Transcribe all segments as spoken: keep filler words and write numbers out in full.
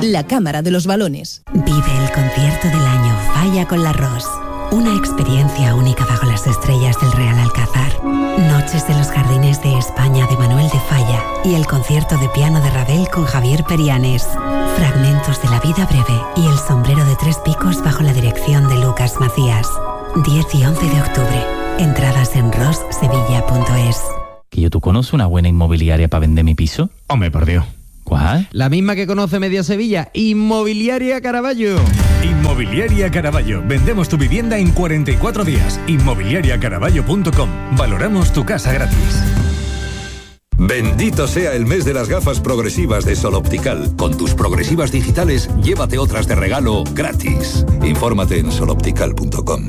La Cámara de los Balones. Vive el concierto del año Falla con la Ros. Una experiencia única bajo las estrellas del Real Alcázar. Noches de los Jardines de España de Manuel de Falla y el concierto de piano de Ravel con Javier Perianes. Fragmentos de la vida breve y el sombrero de tres picos bajo la dirección de Lucas Macías. diez y once de octubre. Entradas en ros sevilla punto es. ¿Que yo tú conoces una buena inmobiliaria para vender mi piso? Hombre, por Dios. ¿Cuál? La misma que conoce media Sevilla, Inmobiliaria Caraballo. Inmobiliaria Caraballo. Vendemos tu vivienda en cuarenta y cuatro días. inmobiliaria caraballo punto com. Valoramos tu casa gratis. Bendito sea el mes de las gafas progresivas de Sol Optical. Con tus progresivas digitales, llévate otras de regalo gratis. Infórmate en sol optical punto com.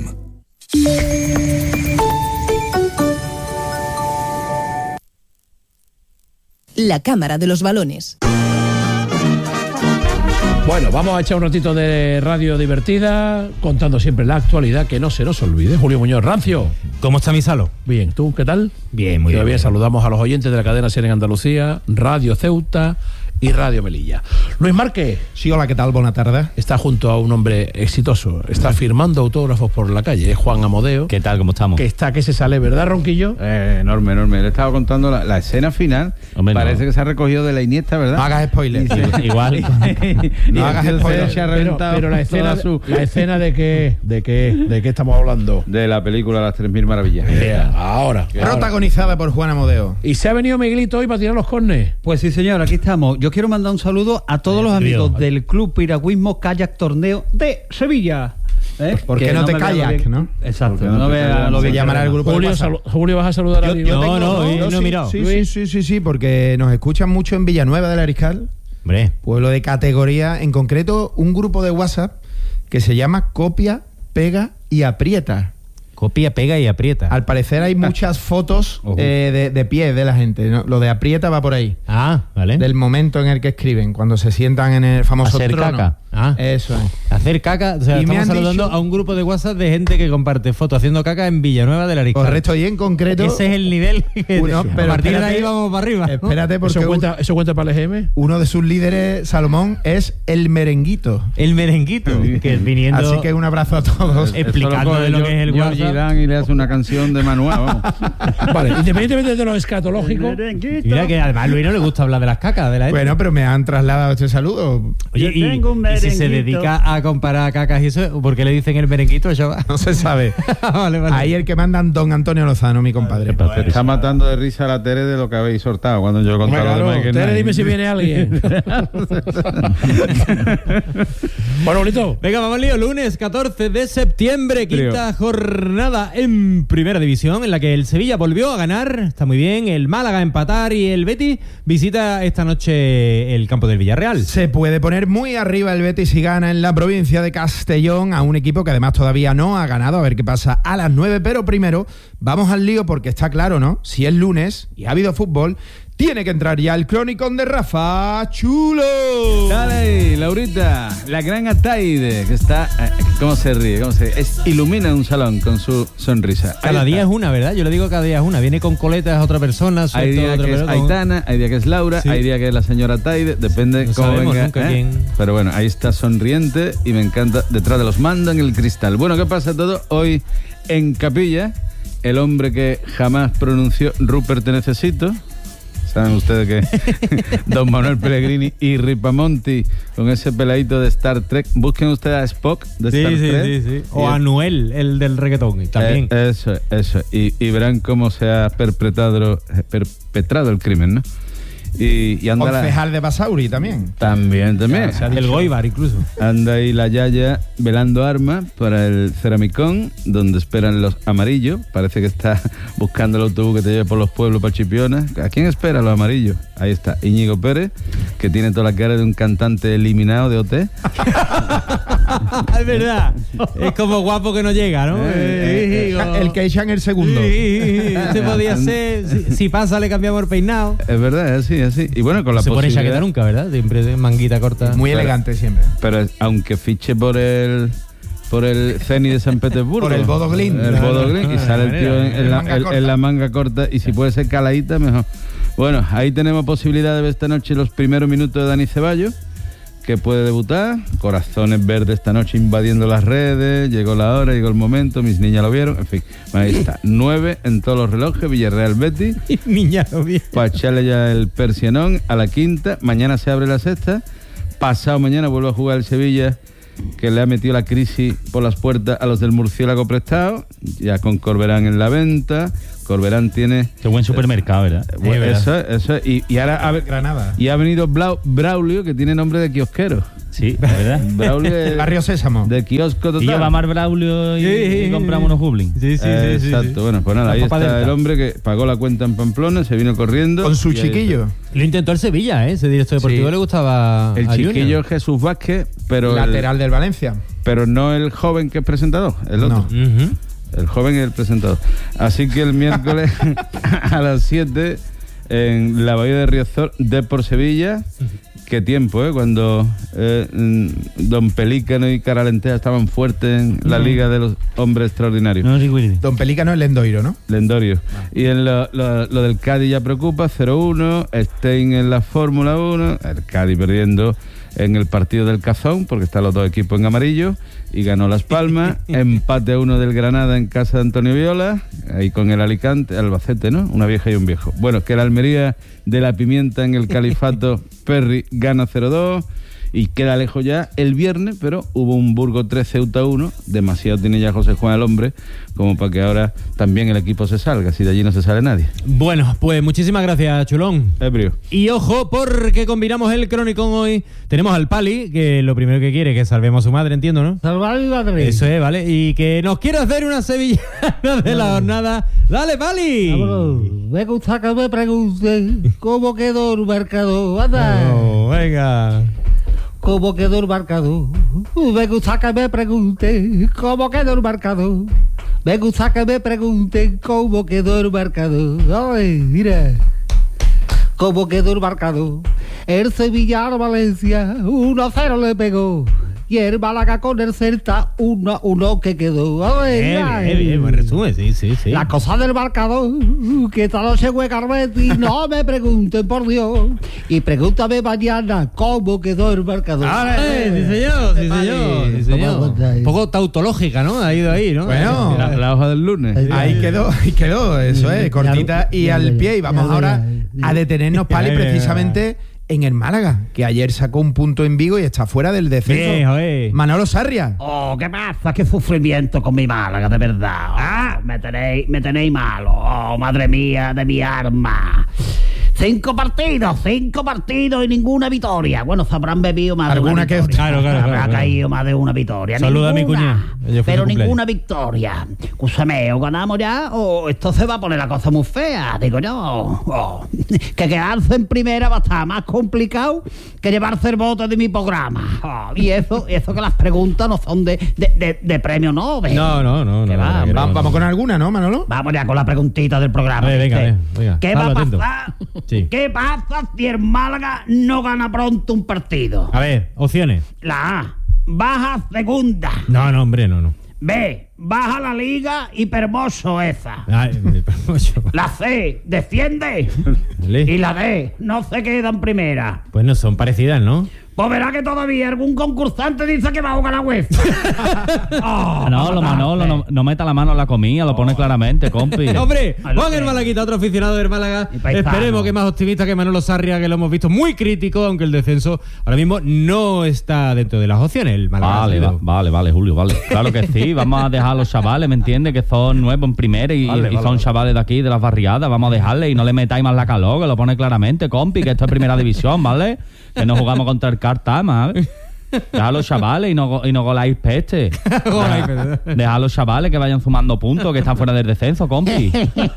La Cámara de los Balones. Bueno, vamos a echar un ratito de radio divertida, contando siempre la actualidad, que no se nos olvide. Julio Muñoz, Rancio. ¿Cómo está mi Salo? Bien, ¿tú qué tal? Bien, muy Todavía bien. Saludamos a los oyentes de la cadena SER en Andalucía, Radio Ceuta y Radio Melilla. Luis Márquez. Sí, hola, ¿qué tal? Buenas tardes. Está junto a un hombre exitoso, está firmando autógrafos por la calle, es Juan Amodeo. ¿Qué tal? ¿Cómo estamos? Que está, que se sale, ¿verdad, Ronquillo? Eh, enorme, enorme. Le estaba contando la, la escena final. Hombre, Parece no. que se ha recogido de la Iniesta, ¿verdad? No hagas spoilers. Sí, Igual. y No hagas el spoilers. se ha Pero, reventado pero la escena, toda su... la escena de qué, de qué, de qué estamos hablando. De la película Las tres mil maravillas. Yeah, ahora, ahora. Protagonizada por Juan Amodeo. Y se ha venido Miguelito hoy para tirar los cornes. Pues sí, señor, aquí estamos. Yo quiero mandar un saludo a todos los amigos Dios. del Club Piragüismo Kayak Torneo de Sevilla. ¿Eh? ¿Por qué Que no te me vea lo kayak, bien- no? Exacto, Porque no no te vea kayak, lo se bien que llamará el vemos. grupo de Julio, WhatsApp. salu- Julio, ¿vas a saludar a Yo- alguien? yo No, tengo- no, hoy no he sí, mirado. Sí, Luis. sí, sí, sí, porque nos escuchan mucho en Villanueva del Ariscal, Hombre, pueblo de categoría, en concreto un grupo de WhatsApp que se llama Copia, Pega y Aprieta. copia, pega y aprieta. Al parecer hay muchas fotos Ojo. eh, de, de pie de la gente, ¿no? Lo de aprieta va por ahí. Ah, vale. Del momento en el que escriben, cuando se sientan en el famoso Hacer trono. caca. Ah. Eso es. Hacer caca, o sea, Y me estamos han saludando dicho- a un grupo de WhatsApp de gente que comparte fotos haciendo caca en Villanueva del Ariscal. Correcto, y en concreto... Ese es el nivel que Uno, a pero partir de espérate, ahí vamos para arriba. ¿no? Espérate, porque ¿Eso cuenta, ¿Eso cuenta para el E G M? uno de sus líderes, Salomón, es el merenguito. El merenguito, que viniendo Así que un abrazo a todos. explicando de lo que es el George WhatsApp. Dan y le hace una canción de Manuel, vamos. Vale, independientemente de lo escatológico. Mira que además a Luis no le gusta hablar de las cacas de la gente. Bueno, pero me han trasladado este saludo. Oye, y, y si se dedica a comparar cacas y eso, ¿por qué le dicen el merenguito? Eso va. No se sabe. vale, vale. Ahí el que mandan don Antonio Lozano, mi compadre. Te está matando de risa la Tere de lo que habéis sortado cuando yo he Hombre, contado lo claro, demás que Tere, nadie. dime si viene alguien. Bueno, bonito. Venga, vamos lío. Lunes catorce de septiembre, quinta jornada en Primera División, en la que el Sevilla volvió a ganar. Está muy bien. El Málaga a empatar y el Betis visita esta noche el campo del Villarreal. Se puede poner muy arriba el Betis si gana en la provincia de Castellón a un equipo que además todavía no ha ganado. A ver qué pasa a las nueve. Pero primero vamos al lío porque está claro, ¿no? Si es lunes y ha habido fútbol, tiene que entrar ya el cronicón de Rafa Chulo. Dale, Laurita, la gran Ataide, que está... eh, ¿Cómo se ríe? ¿Cómo se es, ilumina un salón con su sonrisa. Cada Ahí día está. es una, ¿verdad? Yo le digo cada día es una. Viene con coletas otra persona, Hay suelta día otra que es persona, con- Aitana, hay día que es Laura, Sí. hay día que es la señora Taide, depende No cómo sabemos venga. nunca ¿eh? quién. Pero bueno, ahí está sonriente y me encanta detrás de los mandos en el cristal. Bueno, ¿qué pasa todo? Hoy en Capilla, el hombre que jamás pronunció Rupert te necesito. Saben ustedes que Don Manuel Pellegrini y Ripamonti con ese peladito de Star Trek. Busquen ustedes a Spock de Sí, Star sí, Trek. sí, sí. Y O a Anuel, el del reggaetón, y también. Eh, eso, eso. Y, y verán cómo se ha perpetrado, perpetrado el crimen, ¿no? Y, y anda la- Concejal de Basauri también. También, también. O sea, del Goibar incluso. Anda ahí la Yaya velando armas para el Ceramicón, donde esperan los amarillos. Parece que está buscando el autobús que te lleve por los pueblos para Chipiona. ¿A quién espera los amarillos? Ahí está Íñigo Pérez, que tiene toda la cara de un cantante eliminado de O T. Es verdad. Es como guapo que no llega, ¿no? Eh, Eh, El que echan el segundo. Este podía ser. Si, si pasa, le cambiamos el peinado. Es verdad, es así, es así. Y bueno, con la Se pone posibilidad... chaqueta nunca, ¿verdad? Siempre de manguita corta. Muy Pero- elegante siempre. Pero aunque fiche por el por el Zenit de San Petersburgo, Por el Bodo Glimt. el Bodo Glimt, y sale el tío en, en la, manga en- corta. en la manga corta, y si puede ser caladita mejor. Bueno, ahí tenemos posibilidad de ver esta noche los primeros minutos de Dani Ceballos, que puede debutar. Corazones verdes esta noche invadiendo las redes. Llegó la hora, llegó el momento, mis niñas lo vieron. En fin, ahí está. Nueve en todos los relojes, Villarreal Betis. Niña lo vieron. Para echarle ya el persianón a la quinta. Mañana se abre la sexta. Pasado mañana vuelve a jugar el Sevilla, que le ha metido la crisis por las puertas a los del murciélago prestado, ya con Corberán en la venta. Corberán tiene... Qué buen supermercado, ¿verdad? Eh, bueno, eso, eso. Y, y ahora ha, Granada. Y ha venido Blau, Braulio, que tiene nombre de kiosquero. Sí, ¿verdad? Braulio El barrio Sésamo. de kiosco total. Y yo vamos al Braulio y, Sí. y compramos unos Hublin. Sí, sí, sí. Eh, sí, exacto, sí. bueno, pues nada, La ahí Copa está Delta. el hombre que pagó la cuenta en Pamplona, se vino corriendo. Con su y ahí chiquillo. Lo intentó el Sevilla, ¿eh? Ese director deportivo Sí. le gustaba está. El a chiquillo Junior. Jesús Vázquez, pero el- Lateral del Valencia. pero no el joven que es presentador, el otro. No. Ujú. El joven y el presentador. Así que el miércoles a las siete en la Bahía de Riazor, de por Sevilla. Qué tiempo, ¿eh? Cuando eh, mm, Don Pelícano y Caralentea estaban fuertes en la Liga de los Hombres Extraordinarios. No recuerdo. Don Pelícano es Lendoiro, ¿no? Lendorio. Y en lo, lo- lo del Cádiz ya preocupa, cero uno. Stein en la Fórmula uno. El Cádiz perdiendo en el partido del Cazón, porque están los dos equipos en amarillo, y ganó Las Palmas. Empate a uno del Granada en casa de Antonio Viola, ahí con el Alicante, Albacete, ¿no? Una vieja y un viejo. Bueno, que la Almería de la Pimienta en el Califato Perry gana cero dos. Y queda lejos ya el viernes, pero hubo un Burgos tres Ceuta uno. Demasiado tiene ya José Juan el hombre como para que ahora también el equipo se salga, si de allí no se sale nadie. Bueno, pues muchísimas gracias, Chulón. Ebrio. Y ojo, porque combinamos el cronicón hoy. Tenemos al Pali, que lo primero que quiere es que salvemos a su madre, entiendo, ¿no? Salvar mi madre. Eso es, ¿vale? Y que nos quiere hacer una sevillana de la jornada. ¡Dale, Pali! Vámonos. Me gusta que me pregunte cómo quedó el marcador. Anda. Oh, venga. ¿Cómo quedó el marcador? Me gusta que me pregunte cómo quedó el marcador. Me gusta que me pregunten cómo quedó el marcador. Ay, mira. ¿Cómo quedó el marcador? El Sevilla a Valencia uno a cero le pegó. Y el Málaga con el Celta uno a uno que quedó. Ay, Bien, ay. bien, bien, buen resumen, sí, sí, sí. La cosa del marcador, que esta noche juega el Betis, no me pregunten por Dios. Y pregúntame mañana cómo quedó el marcador. ¡Eh, sí, señor! ¡Sí, Pali. señor! Sí, señor. ¿Cómo está ahí? Un poco tautológica, ¿no? Ha ido ahí, ¿no? Bueno. La, la hoja del lunes. Ahí quedó, ahí quedó, eso es, cortita y Ya, ya, al ya, pie. Y vamos ya, ahora ya, ya. a detenernos, Pali, Ya, ya, ya. precisamente en el Málaga, que ayer sacó un punto en Vigo y está fuera del descenso. Bien, joder. Manolo Sarria. Oh, ¿qué pasa? Qué sufrimiento con mi Málaga, de verdad. Ah, me tenéis, me tenéis malo. Oh, madre mía de mi arma. Cinco partidos, cinco partidos y ninguna victoria. Bueno, se habrán bebido más de Alguna una que victoria. otra. Claro, claro, Habrá claro, caído claro. más de una victoria. Saluda a mi Ninguna. cuñada. Ayer fue Pero su cumpleaños. ninguna victoria. Escúchame, o ganamos ya o esto se va a poner la cosa muy fea, digo yo. Oh, que quedarse en primera va a estar más complicado que llevarse el voto de mi programa. Oh, y eso, eso que las preguntas no son de, de, de, de premio Nobel. No, no, no. Que no, va, no, no, Va- no. Vamos con alguna, ¿no, Manolo? Vamos ya con la preguntita del programa. A ver, venga, ¿viste? a ver, venga. ¿Qué va a Pablo, atento. pasar? Sí. ¿Qué pasa si el Málaga no gana pronto un partido? A ver, opciones. La A, baja segunda. No, no, hombre, no, no. B, baja la liga hipermoso esa. Ay, me- La C, desciende. Vale. Y la D, no se queda en primera. Pues no, son parecidas, ¿no? Pues verá que todavía algún concursante dice que va a jugar la UEFA. Oh, Manolo, Manolo, no, no meta la mano en la comida, lo pone claramente, compi. Hombre, A lo Juan que- el Malaguita, otro aficionado del Málaga. Y paisano. Esperemos que más optimista que Manolo Sarria, que lo hemos visto muy crítico, aunque el descenso ahora mismo no está dentro de las opciones. El Málaga Vale, ha va- sido- vale, vale, Julio, vale. Claro que sí, vamos a dejar a los chavales, ¿me entiendes? Que son nuevos en primera y, Vale, y vale, son vale. chavales de aquí, de las barriadas, vamos a dejarle y no le metáis más la calor, que lo pone claramente, compi, que esto es primera división, ¿vale? Que no jugamos contra el Cartama, ¿vale? Deja a los chavales y no, go- y no goláis peste. Goláis peste. Deja a los chavales que vayan sumando puntos, que están fuera del descenso, compi.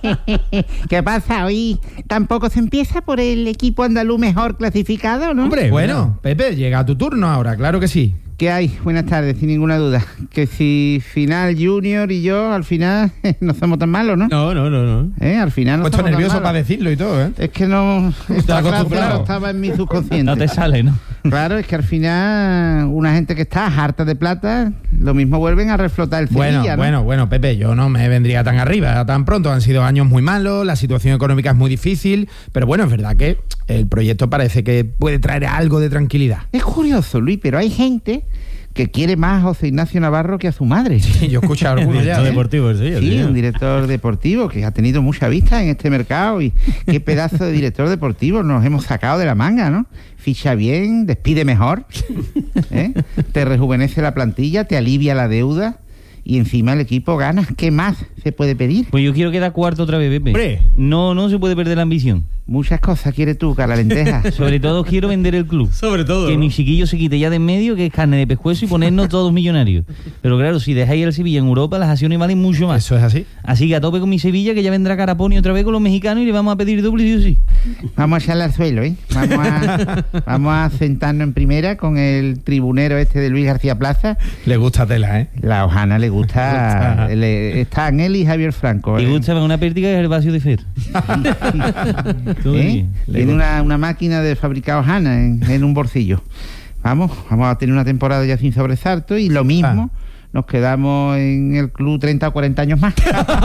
¿Qué pasa hoy? ¿Tampoco se empieza por el equipo andaluz mejor clasificado, no? Hombre, Bueno, Pepe, llega tu turno ahora, claro que sí. ¿Qué hay? Buenas tardes, sin ninguna duda. Que si final Junior y yo al final no somos tan malos, ¿no? No, no, no, no. ¿Eh? Al final no Puesto somos tan nervioso malos. para decirlo y todo, ¿eh? Es que no... Esta frase acostumbrado. no estaba en mi subconsciente. No te sale, ¿no? Claro, es que al final una gente que está harta de plata, lo mismo vuelven a reflotar el Sevilla, Bueno, ¿no? bueno, bueno, Pepe, yo no me vendría tan arriba, tan pronto. Han sido años muy malos, la situación económica es muy difícil, pero bueno, es verdad que el proyecto parece que puede traer algo de tranquilidad. Es curioso, Luis, pero hay gente que quiere más a José Ignacio Navarro que a su madre. Sí, yo he escuchado algunos ya. Director ¿eh? deportivo del Sevilla, Sí, tío. un director deportivo que ha tenido mucha vista en este mercado y qué pedazo de director deportivo nos hemos sacado de la manga, ¿no? Ficha bien, despide mejor, ¿eh? Te rejuvenece la plantilla, te alivia la deuda y encima el equipo gana. ¿Qué más se puede pedir? Pues yo quiero quedar cuarto otra vez, Pepe. Hombre. No, no se puede perder la ambición. Muchas cosas quieres tú, cara lenteja. Sobre todo quiero vender el club. Sobre todo. Que ¿no? mi chiquillo se quite ya de en medio, que es carne de pescuezo, y ponernos todos millonarios. Pero claro, si dejáis el Sevilla en Europa, las acciones valen mucho más. Eso es así. Así que a tope con mi Sevilla, que ya vendrá Caraponi otra vez con los mexicanos y le vamos a pedir doble sí o sí. Vamos a echarle al suelo, ¿eh? Vamos a, vamos a sentarnos en primera con el tribunero este de Luis García Plaza. Le gusta tela, ¿eh? La Ojana le gusta. le, están él y Javier Franco. Y ¿eh? gusta una pértiga y el vacío de Fer. Todo ¿Eh? bien. Tiene una, una máquina de fabricar Ojana en, en un bolsillo. Vamos, vamos a tener una temporada ya sin sobresalto y lo mismo. Ah. Nos quedamos en el club treinta o cuarenta años más.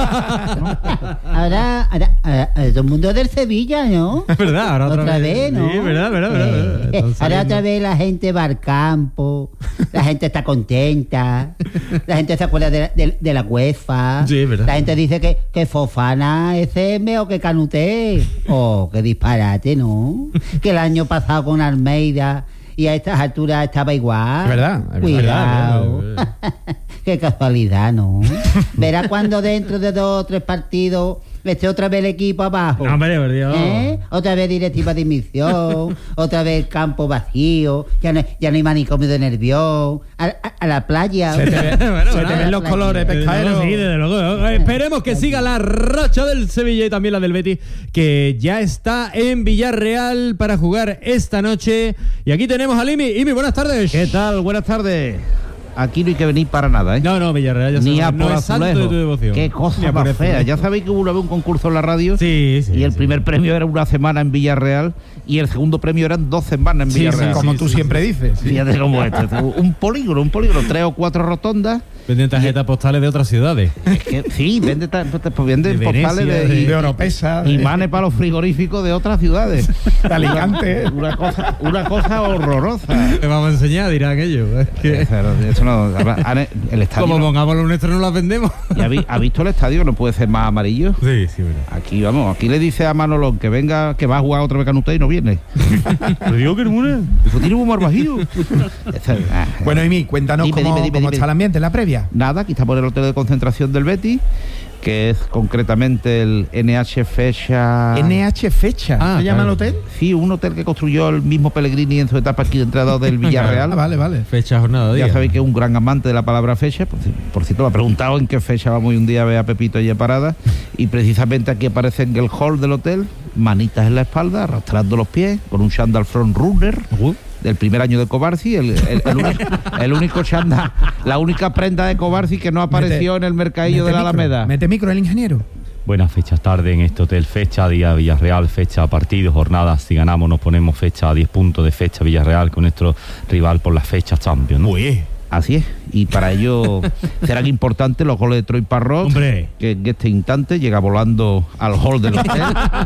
Ahora, ahora, ahora, ahora todo el mundo es del Sevilla, ¿no? Es verdad, ahora otra, Otra vez, ¿no? Sí, verdad, verdad, verdad. Eh, verdad. Están ahora saliendo. otra vez la gente va al campo, la gente está contenta, la gente se acuerda de la, de, de la UEFA, Sí, es verdad. la gente dice que, que Fofana es M o que Canuté, oh, qué disparate, ¿no? Que el año pasado con Almeida y a estas alturas estaba igual. Es verdad, es Cuidado. verdad, es Qué casualidad, ¿no? Verá cuando dentro de dos o tres partidos esté otra vez el equipo abajo. No, hombre, por Dios. ¿Eh? Otra vez directiva de dimisión, otra vez campo vacío, ya no, ya no hay manicomio de Nervión, a, a, a la playa. Se te, ve- Bueno, se bueno, te ven los colores, Desde pescadero. luego, sí, desde luego. Eh, Esperemos que siga la racha del Sevilla y también la del Betis, que ya está en Villarreal para jugar esta noche. Y aquí tenemos a Imi. Imi, buenas tardes. ¿Qué tal? Buenas tardes. Aquí no hay que venir para nada, ¿eh? No, no, Villarreal ya Ni sabemos, a no por es santo de azulejo. tu devoción. Qué Ni cosa a por más fea. azulejo. Ya sabéis que hubo una vez un concurso en la radio Sí, sí. y el sí. primer premio era una semana en Villarreal y el segundo premio eran dos semanas en Sí, Villarreal. sí, como tú siempre dices. sí. Fíjate cómo es esto. Un polígono, un polígono, tres o cuatro rotondas. Venden tarjetas postales de otras ciudades. Es que, sí, vende, ta- pues venden De postales Venecia, de, de- De Oropesa, de, imanes para los frigoríficos de otras ciudades. de Alicante. Una cosa, una cosa horrorosa. Te vamos a enseñar, dirán ellos. Es que, Pero eso no, ahora, el estadio. como no- pongamos lo nuestro, no las vendemos. ¿Ya vi- ¿Ha visto el estadio? No puede ser más amarillo. Sí, sí, verdad. Aquí vamos, aquí le dice a Manolón que venga, que va a jugar otra vez Canuté y no viene. ¿Te digo que hermana? Dijo, tiene un humor bajío. Eso, ah, Bueno, Imi, cuéntanos Dime, cómo, dime, dime, cómo dime. está el ambiente en la previa. Nada, aquí estamos en el hotel de concentración del Betis, que es concretamente el N H Fecha. N H Fecha, Ah, ¿se llama claro. el hotel? Sí, un hotel que construyó el mismo Pellegrini en su etapa aquí de entrenador del Villarreal. Ah, vale, vale. Fecha, jornada, Ya día. sabéis que es un gran amante de la palabra fecha. Por, ci- por cierto, me ha preguntado en qué fecha vamos un día a ver a Pepito allí parada. Y precisamente aquí aparece en el hall del hotel, manitas en la espalda, arrastrando los pies, con un chándal front runner Uh. del primer año de Cobarci, el, el, el único, el único chándal, la única prenda de Cobarci que no apareció Mete- en el mercadillo Mete de la micro, Alameda. Mete micro el ingeniero. Buenas fechas tarde en este hotel, fecha, día Villarreal, fecha, partido, jornada. Si ganamos nos ponemos fecha a diez puntos de fecha Villarreal con nuestro rival por las fechas Champions, ¿no? Uy, Así es, y para ello serán importantes los goles de Troy Parrot, Hombre. que en este instante llega volando al hall del hotel,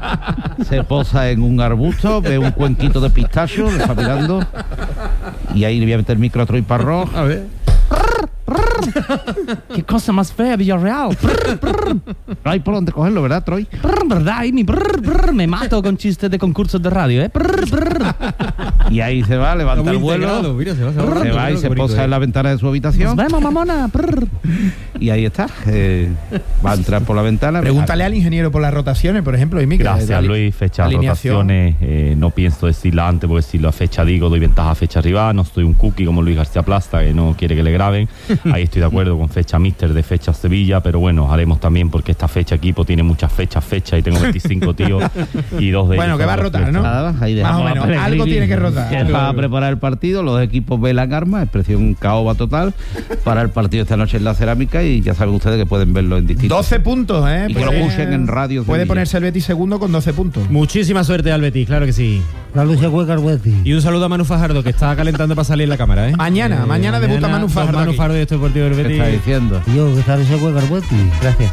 se posa en un arbusto, ve un cuenquito de pistacho, le está mirando, y ahí le voy a meter el micro a Troy Parrot. a ver. Qué cosa más fea, Villarreal. No hay por dónde cogerlo, ¿verdad, Troy? Brr, ¿verdad, Amy? Brr, brr, me mato con chistes de concursos de radio, ¿eh? Brr, brr. Y ahí se va, levanta Está el muy integrado, vuelo, mira, se va, se va se borrando, va y mira se qué bonito, posa eh. en la ventana de su Nos habitación, vemos, mamona. Brr. y ahí está, eh, va a entrar por la ventana. Pregúntale al ingeniero por las rotaciones, por ejemplo, Imi. que Gracias, la- Luis. Fecha, alineación. rotaciones. eh, no pienso decirla antes, porque si la fecha digo, doy ventaja a fecha arriba. No estoy un cookie como Luis García Plasta, que no quiere que le graben. Ahí estoy de acuerdo con fecha míster de fecha Sevilla, pero bueno, haremos también porque esta fecha equipo tiene muchas fechas, fechas, y tengo veinticinco tíos y dos de Bueno, ellos que son va a dos rotar, fechas. ¿no? Nada más, ahí Más dejamos o a menos, Pellegrini, algo tiene que rotar. que va a preparar el partido, los equipos velan armas, expresión caoba total, para el partido esta noche en la Cerámica, y y ya saben ustedes que pueden verlo en distintos. doce puntos, ¿eh? Y que lo escuchen en radio. Puede Sevilla. ponerse el Betis segundo con doce puntos. Muchísima suerte al Betis, claro que sí. La lucha juega el Betis. Y un saludo a Manu Fajardo, que está calentando para salir en la cámara, ¿eh? Mañana, Eh, mañana debuta Manu Fajardo Manu aquí. Fajardo de este Deportivo del ¿Qué Betis. está diciendo? Yo, que esta lucha juega el Betis. Gracias.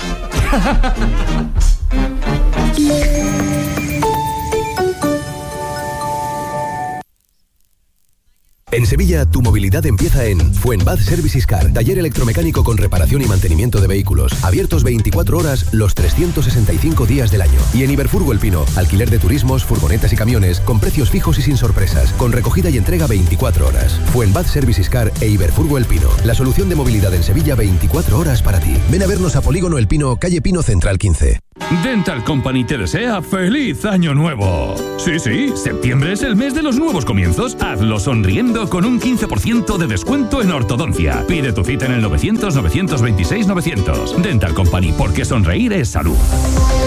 En Sevilla, tu movilidad empieza en Fuenbad Services Car, taller electromecánico con reparación y mantenimiento de vehículos. Abiertos veinticuatro horas los trescientos sesenta y cinco días del año. Y en Iberfurgo El Pino, alquiler de turismos, furgonetas y camiones, con precios fijos y sin sorpresas, con recogida y entrega veinticuatro horas. Fuenbad Services Car e Iberfurgo El Pino, la solución de movilidad en Sevilla veinticuatro horas para ti. Ven a vernos a Polígono El Pino, calle Pino Central quince. Dental Company te desea ¡Feliz Año Nuevo! Sí, sí, septiembre es el mes de los nuevos comienzos. Hazlo sonriendo con un quince por ciento de descuento en ortodoncia. Pide tu cita en el novecientos, novecientos veintiséis, novecientos. Dental Company, porque sonreír es salud.